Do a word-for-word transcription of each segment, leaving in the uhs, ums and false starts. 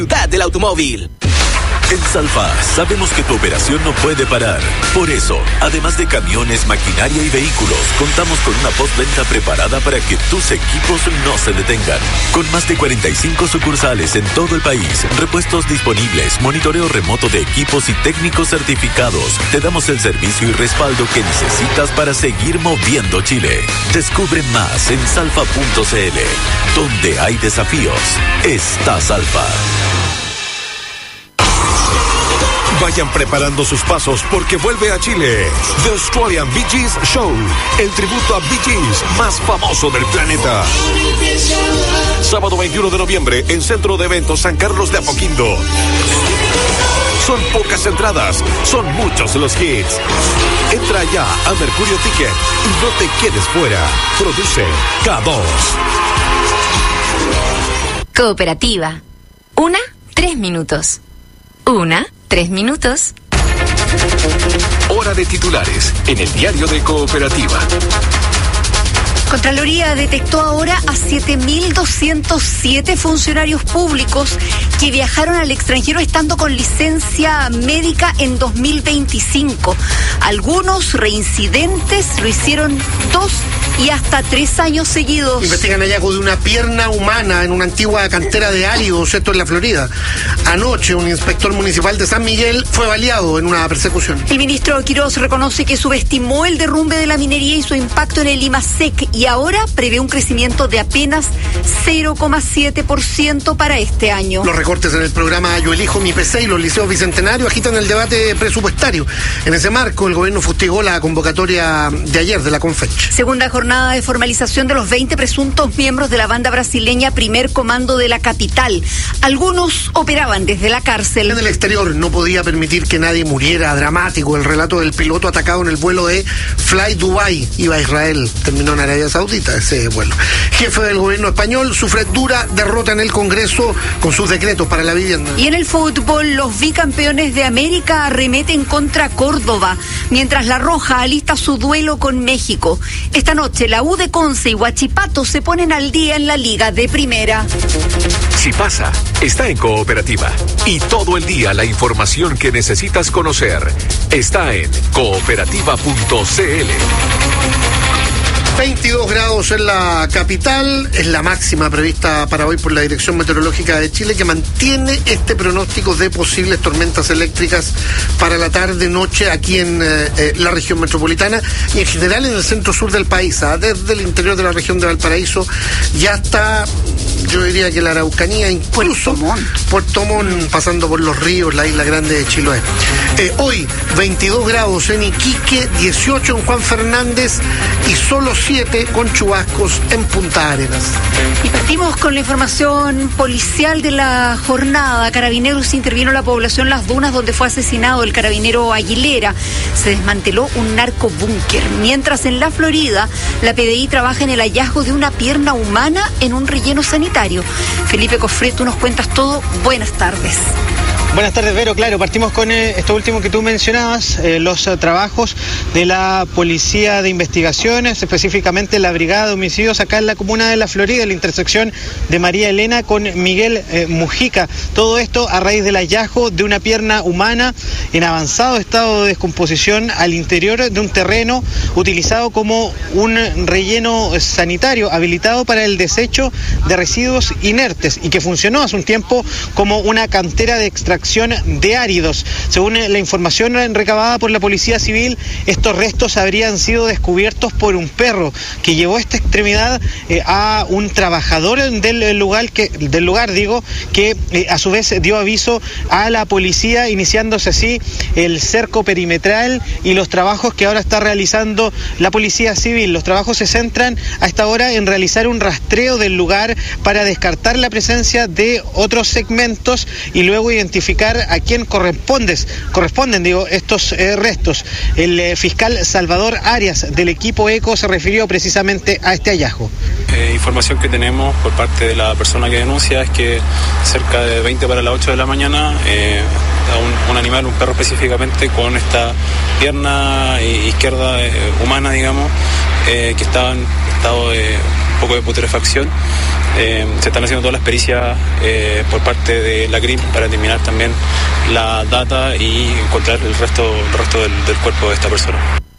Ciudad del automóvil. En Salfa sabemos que tu operación no puede parar. Por eso, además de camiones, maquinaria y vehículos, contamos con una postventa preparada para que tus equipos no se detengan. Con más de cuarenta y cinco sucursales en todo el país, repuestos disponibles, monitoreo remoto de equipos y técnicos certificados, te damos el servicio y respaldo que necesitas para seguir moviendo Chile. Descubre más en salfa punto c l. Donde hay desafíos, está Salfa. Vayan preparando sus pasos porque vuelve a Chile The Australian Bee Gees Show, el tributo a Bee Gees más famoso del planeta. Sábado veintiuno de noviembre en Centro de Eventos San Carlos de Apoquindo. Son pocas entradas, son muchos los hits. Entra ya a Mercurio Ticket y no te quedes fuera. Produce K dos. Cooperativa. Una, tres minutos. Una, tres minutos. Hora de titulares en el diario de Cooperativa. Contraloría detectó ahora a siete mil doscientos siete funcionarios públicos que viajaron al extranjero estando con licencia médica en dos mil veinticinco. Algunos reincidentes lo hicieron dos y hasta tres años seguidos. Investigan hallazgo de una pierna humana en una antigua cantera de áridos, esto en la Florida. Anoche un inspector municipal de San Miguel fue baleado en una persecución. El ministro Quirós reconoce que subestimó el derrumbe de la minería y su impacto en el IMASEC y ahora prevé un crecimiento de apenas cero coma siete por ciento para este año. Los recortes en el programa Yo Elijo Mi P C y los liceos bicentenarios agitan el debate presupuestario. En ese marco, el gobierno fustigó la convocatoria de ayer de la Confech. Segunda jornada de formalización de los veinte presuntos miembros de la banda brasileña Primer Comando de la Capital. Algunos operaban desde la cárcel. En el exterior no podía permitir que nadie muriera. Dramático el relato del piloto atacado en el vuelo de Fly Dubai. Iba a Israel, terminó en Arabia Saudita ese vuelo. Jefe del gobierno español sufre dura derrota en el Congreso con sus decretos para la vivienda. Y en el fútbol, los bicampeones de América arremeten contra Córdoba, mientras La Roja alista su duelo con México. Esta noche, la U de Conce y Huachipato se ponen al día en la Liga de Primera. Si pasa, está en Cooperativa. Y todo el día la información que necesitas conocer está en cooperativa punto c l. veintidós grados en la capital, es la máxima prevista para hoy por la Dirección Meteorológica de Chile, que mantiene este pronóstico de posibles tormentas eléctricas para la tarde-noche aquí en eh, la región metropolitana y en general en el centro-sur del país, ¿ah? Desde el interior de la región de Valparaíso ya hasta, yo diría que la Araucanía, incluso Puerto Montt, Puerto Montt, pasando por los ríos, la isla grande de Chiloé. Eh, hoy, veintidós grados en Iquique, dieciocho en Juan Fernández y solo siete con chubascos en Punta Arenas. Y partimos con la información policial de la jornada. Carabineros intervino en la población Las Dunas, donde fue asesinado el carabinero Aguilera. Se desmanteló un narcobúnker. Mientras en la Florida, la P D I trabaja en el hallazgo de una pierna humana en un relleno sanitario. Felipe Cofré, tú nos cuentas todo. Buenas tardes. Buenas tardes, Vero. Claro, partimos con eh, esto último que tú mencionabas, eh, los uh, trabajos de la Policía de Investigaciones, específicamente la Brigada de Homicidios acá en la comuna de La Florida, en la intersección de María Elena con Miguel eh, Mujica. Todo esto a raíz del hallazgo de una pierna humana en avanzado estado de descomposición al interior de un terreno utilizado como un relleno sanitario habilitado para el desecho de residuos inertes y que funcionó hace un tiempo como una cantera de extracción de áridos. Según la información recabada por la Policía Civil, estos restos habrían sido descubiertos por un perro que llevó esta extremidad eh, a un trabajador del lugar, que, del lugar digo, que eh, a su vez dio aviso a la policía, iniciándose así el cerco perimetral y los trabajos que ahora está realizando la Policía Civil. Los trabajos se centran a esta hora en realizar un rastreo del lugar para descartar la presencia de otros segmentos y luego identificar a quién corresponde, corresponden digo, estos eh, restos. El eh, fiscal Salvador Arias del equipo ECO se refirió precisamente a este hallazgo. Eh, información que tenemos por parte de la persona que denuncia es que cerca de veinte para las ocho de la mañana eh, un, un animal, un perro específicamente, con esta pierna izquierda eh, humana, digamos, eh, que estaba en estado de un poco de putrefacción, eh, se están haciendo todas las pericias eh, por parte de la C R I M para determinar también la data y encontrar el resto, el resto del, del cuerpo de esta persona.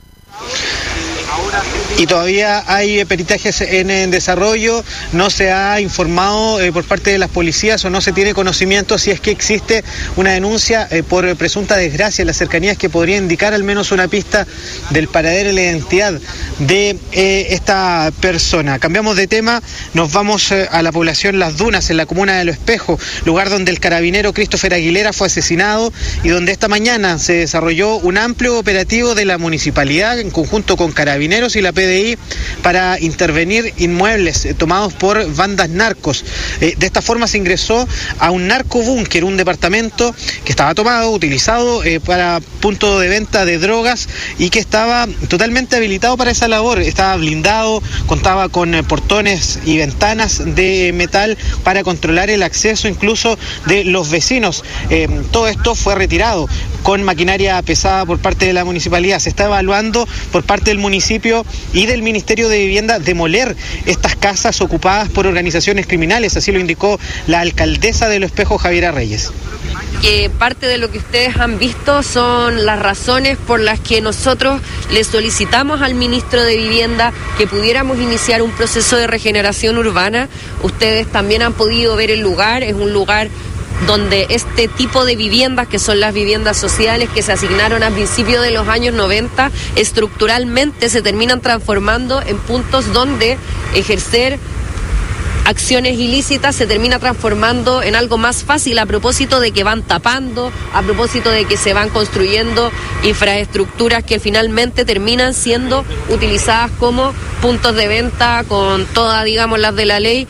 Y todavía hay peritajes en, en desarrollo, no se ha informado eh, por parte de las policías o no se tiene conocimiento si es que existe una denuncia eh, por presunta desgracia en las cercanías que podría indicar al menos una pista del paradero y la identidad de eh, esta persona. Cambiamos de tema, nos vamos eh, a la población Las Dunas, en la comuna de Lo Espejo, lugar donde el carabinero Christopher Aguilera fue asesinado y donde esta mañana se desarrolló un amplio operativo de la municipalidad en conjunto con carabineros y la P D I para intervenir inmuebles eh, tomados por bandas narcos. Eh, de esta forma se ingresó a un narcobúnker, un departamento que estaba tomado, utilizado eh, para punto de venta de drogas y que estaba totalmente habilitado para esa labor. Estaba blindado, contaba con eh, portones y ventanas de metal para controlar el acceso incluso de los vecinos. Eh, todo esto fue retirado con maquinaria pesada por parte de la municipalidad. Se está evaluando por parte del municipio y del Ministerio de Vivienda demoler estas casas ocupadas por organizaciones criminales, así lo indicó la alcaldesa de Lo Espejo, Javiera Reyes. Que parte de lo que ustedes han visto son las razones por las que nosotros le solicitamos al ministro de Vivienda que pudiéramos iniciar un proceso de regeneración urbana. Ustedes también han podido ver el lugar, es un lugar donde este tipo de viviendas, que son las viviendas sociales que se asignaron a principios de los años noventa, estructuralmente se terminan transformando en puntos donde ejercer acciones ilícitas se termina transformando en algo más fácil, a propósito de que van tapando, a propósito de que se van construyendo infraestructuras que finalmente terminan siendo utilizadas como puntos de venta con todas, digamos, las de la ley.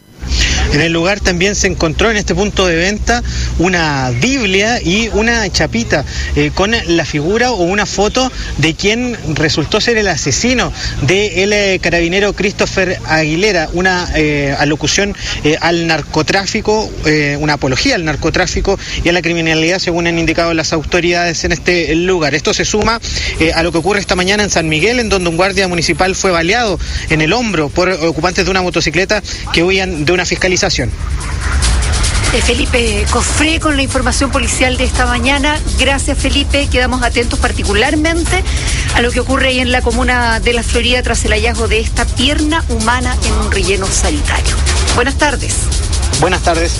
En el lugar también se encontró en este punto de venta una Biblia y una chapita eh, con la figura o una foto de quien resultó ser el asesino del eh, carabinero Christopher Aguilera, una eh, alocución eh, al narcotráfico, eh, una apología al narcotráfico y a la criminalidad, según han indicado las autoridades en este lugar. Esto se suma eh, a lo que ocurre esta mañana en San Miguel, en donde un guardia municipal fue baleado en el hombro por ocupantes de una motocicleta que huían de una fiscalización. Eh, Felipe Cofré con la información policial de esta mañana. Gracias, Felipe. Quedamos atentos particularmente a lo que ocurre ahí en la comuna de La Florida tras el hallazgo de esta pierna humana en un relleno sanitario. Buenas tardes. Buenas tardes.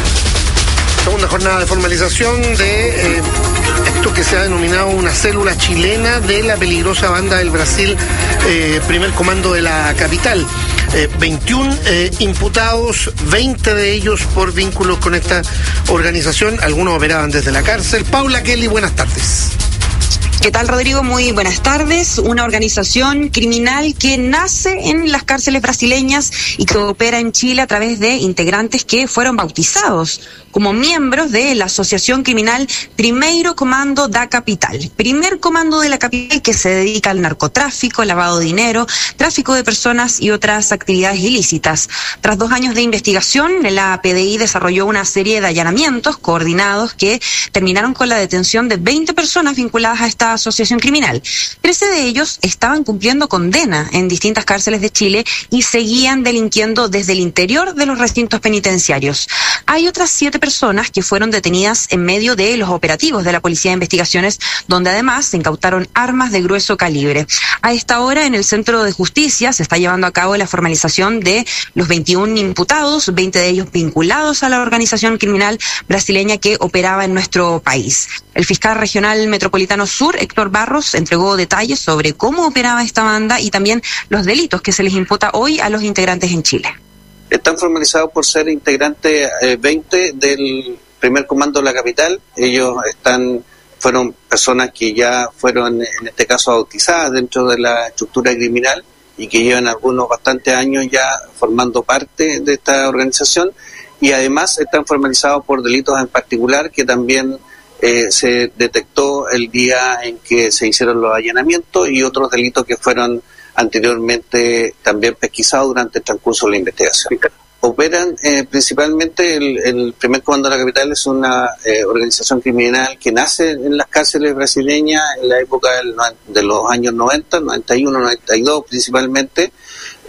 Segunda jornada de formalización de eh, esto que se ha denominado una célula chilena de la peligrosa banda del Brasil, eh, primer comando de la capital. Eh, veintiún eh, imputados, veinte de ellos por vínculos con esta organización, algunos operaban desde la cárcel. Paula Kelly, buenas tardes. ¿Qué tal, Rodrigo? Muy buenas tardes. Una organización criminal que nace en las cárceles brasileñas y que opera en Chile a través de integrantes que fueron bautizados como miembros de la asociación criminal Primeiro Comando da Capital. Primer comando de la capital que se dedica al narcotráfico, lavado de dinero, tráfico de personas y otras actividades ilícitas. Tras dos años de investigación, la P D I desarrolló una serie de allanamientos coordinados que terminaron con la detención de veinte personas vinculadas a esta asociación criminal. Trece de ellos estaban cumpliendo condena en distintas cárceles de Chile y seguían delinquiendo desde el interior de los recintos penitenciarios. Hay otras siete personas que fueron detenidas en medio de los operativos de la Policía de Investigaciones, donde además se incautaron armas de grueso calibre. A esta hora, en el Centro de Justicia, se está llevando a cabo la formalización de los veintiún imputados, veinte de ellos vinculados a la organización criminal brasileña que operaba en nuestro país. El fiscal regional metropolitano sur, Héctor Barros, entregó detalles sobre cómo operaba esta banda y también los delitos que se les imputa hoy a los integrantes en Chile. Están formalizados por ser integrantes eh, veinte del primer comando de la capital. Ellos están fueron personas que ya fueron, en este caso, bautizadas dentro de la estructura criminal y que llevan algunos bastantes años ya formando parte de esta organización, y además están formalizados por delitos en particular que también eh, se detectó el día en que se hicieron los allanamientos, y otros delitos que fueron anteriormente también pesquisados durante el transcurso de la investigación. Operan eh, principalmente el, el primer comando de la capital es una eh, organización criminal que nace en las cárceles brasileñas en la época del, de los años noventa, noventa y uno, noventa y dos principalmente,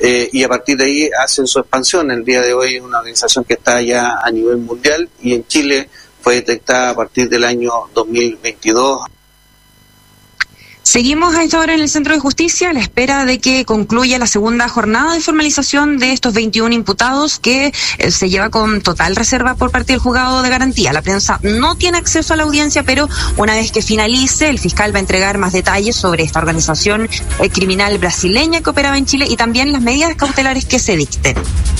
eh, y a partir de ahí hacen su expansión. El día de hoy es una organización que está ya a nivel mundial y en Chile fue detectada a partir del año dos mil veintidós. Seguimos a esta hora en el Centro de Justicia a la espera de que concluya la segunda jornada de formalización de estos veintiún imputados que eh, se lleva con total reserva por parte del juzgado de garantía. La prensa no tiene acceso a la audiencia, pero una vez que finalice, el fiscal va a entregar más detalles sobre esta organización eh, criminal brasileña que operaba en Chile y también las medidas cautelares que se dicten.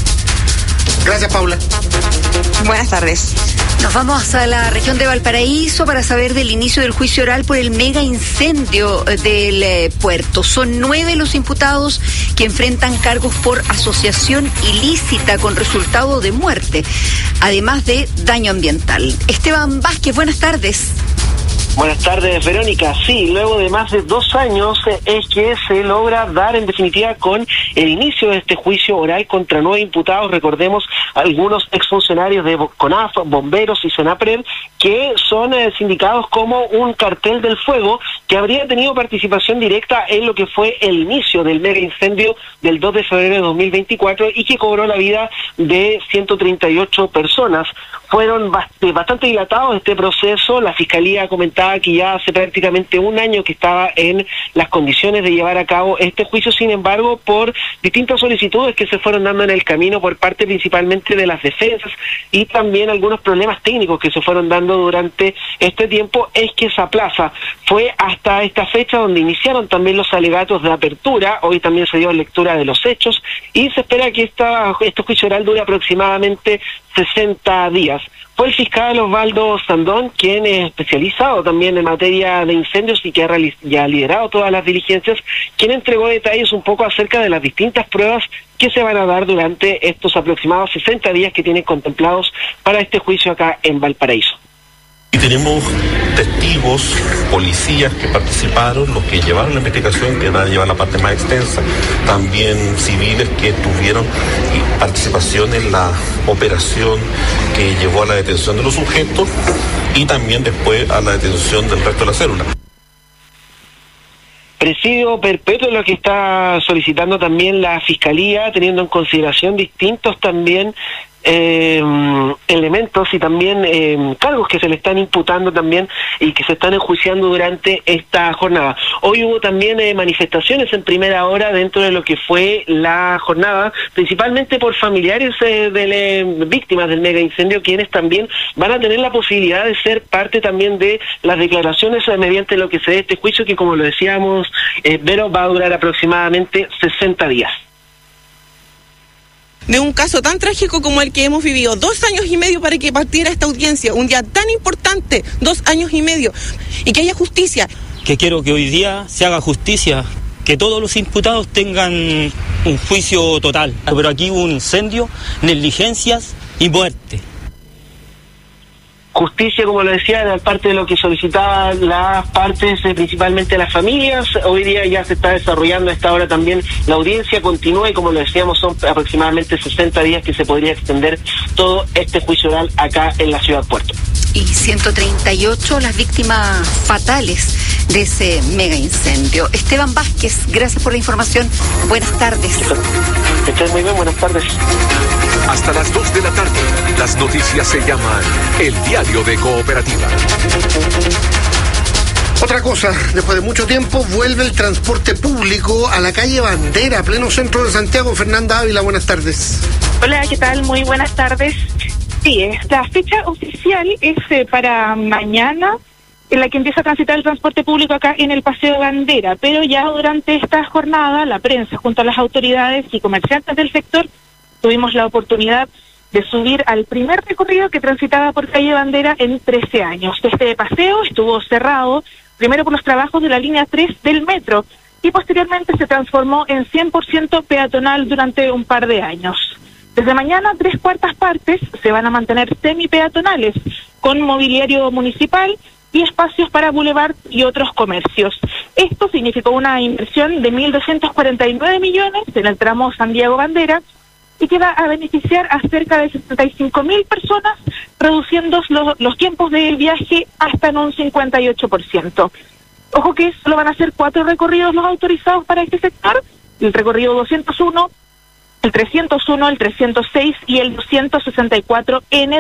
Gracias, Paula. Buenas tardes. Nos vamos a la región de Valparaíso para saber del inicio del juicio oral por el mega incendio del eh, puerto. Son nueve los imputados que enfrentan cargos por asociación ilícita con resultado de muerte, además de daño ambiental. Esteban Vázquez, buenas tardes. Buenas tardes, Verónica. Sí, luego de más de dos años eh, es que se logra dar en definitiva con el inicio de este juicio oral contra nueve imputados. Recordemos algunos exfuncionarios de CONAF, bomberos y SENAPRED que son eh, sindicados como un cartel del fuego que habría tenido participación directa en lo que fue el inicio del mega incendio del dos de febrero de dos mil veinticuatro y que cobró la vida de ciento treinta y ocho personas. Fueron bast- bastante dilatados este proceso. La Fiscalía comentaba que ya hace prácticamente un año que estaba en las condiciones de llevar a cabo este juicio, sin embargo, por distintas solicitudes que se fueron dando en el camino por parte principalmente de las defensas y también algunos problemas técnicos que se fueron dando durante este tiempo, es que esa plaza fue hasta esta fecha donde iniciaron también los alegatos de apertura. Hoy también se dio lectura de los hechos y se espera que esta, este juicio oral dure aproximadamente sesenta días. Fue el fiscal Osvaldo Sandón, quien es especializado también en materia de incendios y que ha, ya ha liderado todas las diligencias, quien entregó detalles un poco acerca de las distintas pruebas que se van a dar durante estos aproximados sesenta días que tienen contemplados para este juicio acá en Valparaíso. Y tenemos testigos, policías que participaron, los que llevaron la investigación, que van a llevar la parte más extensa, también civiles que tuvieron participación en la operación que llevó a la detención de los sujetos y también después a la detención del resto de la célula. Presidio perpetuo es lo que está solicitando también la Fiscalía, teniendo en consideración distintos también Eh, elementos y también eh, cargos que se le están imputando también y que se están enjuiciando durante esta jornada. Hoy hubo también eh, manifestaciones en primera hora dentro de lo que fue la jornada, principalmente por familiares eh, de eh, víctimas del mega incendio, quienes también van a tener la posibilidad de ser parte también de las declaraciones eh, mediante lo que se dé este juicio, que como lo decíamos, eh, Vero, va a durar aproximadamente sesenta días. De un caso tan trágico como el que hemos vivido, dos años y medio para que partiera esta audiencia, un día tan importante, dos años y medio, y que haya justicia. Que quiero que hoy día se haga justicia, que todos los imputados tengan un juicio total, pero aquí hubo un incendio, negligencias y muerte. Justicia, como lo decía, era parte de lo que solicitaban las partes, eh, principalmente las familias. Hoy día ya se está desarrollando a esta hora también la audiencia, continúa y como lo decíamos son aproximadamente sesenta días que se podría extender todo este juicio oral acá en la ciudad Puerto. Y ciento treinta y ocho las víctimas fatales de ese mega incendio. Esteban Vázquez, gracias por la información. Buenas tardes. Que estén muy bien, buenas tardes. Hasta las dos de la tarde, las noticias se llaman El Diario de Cooperativa. Otra cosa, después de mucho tiempo, vuelve el transporte público a la calle Bandera, pleno centro de Santiago. Fernanda Ávila, buenas tardes. Hola, ¿qué tal? Muy buenas tardes. Sí, la fecha oficial es eh, para mañana, en la que empieza a transitar el transporte público acá en el Paseo Bandera, pero ya durante esta jornada, la prensa, junto a las autoridades y comerciantes del sector, tuvimos la oportunidad de subir al primer recorrido que transitaba por calle Bandera en trece años. Este paseo estuvo cerrado primero por los trabajos de la línea tres del metro y posteriormente se transformó en cien por ciento peatonal durante un par de años. Desde mañana, tres cuartas partes se van a mantener semi-peatonales, con mobiliario municipal y espacios para bulevar y otros comercios. Esto significó una inversión de mil doscientos cuarenta y nueve millones en el tramo Santiago-Bandera y que va a beneficiar a cerca de sesenta y cinco mil personas, reduciendo los, los tiempos de viaje hasta en un cincuenta y ocho por ciento. Ojo que solo van a ser cuatro recorridos los autorizados para este sector, el recorrido doscientos uno, el trescientos uno, el trescientos seis y el doscientos sesenta y cuatro en el